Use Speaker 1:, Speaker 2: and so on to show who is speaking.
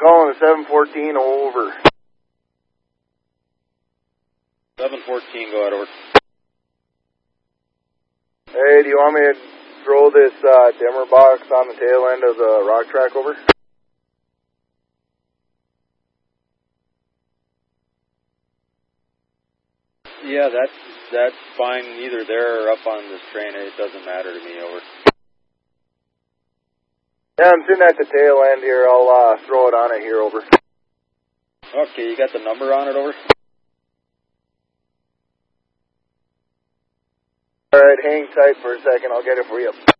Speaker 1: calling the 714 over.
Speaker 2: 714, go ahead, over.
Speaker 1: Hey, do you want me to throw this dimmer box on the tail end of the rock track over?
Speaker 2: Yeah, that's fine, either there or up on this train. It doesn't matter to me, over.
Speaker 1: Yeah, I'm sitting at the tail end here. I'll throw it on it here, over.
Speaker 2: Okay, you got the number on it, over?
Speaker 1: Alright, hang tight for a second. I'll get it for you.